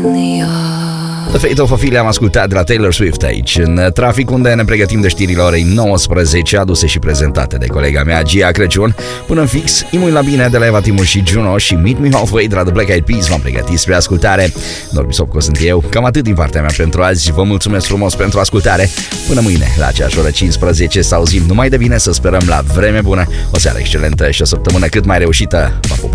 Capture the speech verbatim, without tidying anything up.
The Fate of Ophelia am ascultat de la Taylor Swift aici, în trafic, unde ne pregătim de știrile orei nouăsprezece, aduse și prezentate de colega mea Gia Crăciun. Până în fix, imui la bine de la Eva Timu și Juno și Meet Me Halfway de la The Black Eyed Peas v-am pregătit spre ascultare. Norbi Sopco sunt eu, cam atât din partea mea pentru azi. Vă mulțumesc frumos pentru ascultare. Până mâine, la aceeași oră cincisprezece, să auzim numai de bine, să sperăm la vreme bună, o seară excelentă și o săptămână cât mai reușită. V-am pupat!